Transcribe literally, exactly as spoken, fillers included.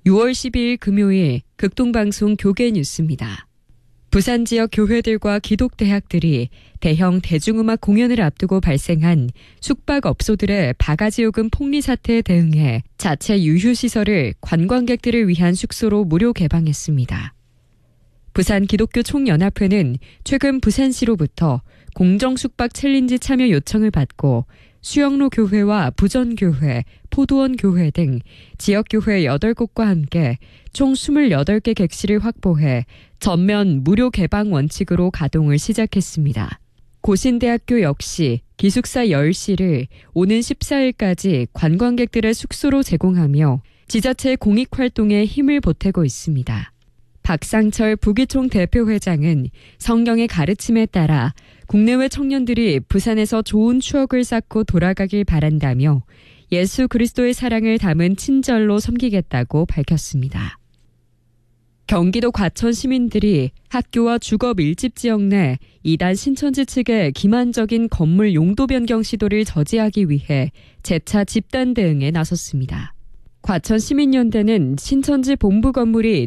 유월 십이일 금요일 극동방송 교계 뉴스입니다. 부산 지역 교회들과 기독대학들이 대형 대중음악 공연을 앞두고 발생한 숙박업소들의 바가지 요금 폭리 사태에 대응해 자체 유휴시설을 관광객들을 위한 숙소로 무료 개방했습니다. 부산 기독교 총연합회는 최근 부산시로부터 공정숙박 챌린지 참여 요청을 받고 수영로 교회와 부전교회, 포도원 교회 등 지역교회 여덟 곳과 함께 총 스물여덟 개 객실을 확보해 전면 무료 개방 원칙으로 가동을 시작했습니다. 고신대학교 역시 기숙사 열 실을 오는 십사일까지 관광객들의 숙소로 제공하며 지자체 공익활동에 힘을 보태고 있습니다. 박상철 부기총 대표회장은 성경의 가르침에 따라 국내외 청년들이 부산에서 좋은 추억을 쌓고 돌아가길 바란다며 예수 그리스도의 사랑을 담은 친절로 섬기겠다고 밝혔습니다. 경기도 과천 시민들이 학교와 주거 밀집 지역 내 이단 신천지 측의 기만적인 건물 용도 변경 시도를 저지하기 위해 재차 집단 대응에 나섰습니다. 과천 시민연대는 신천지 본부 건물이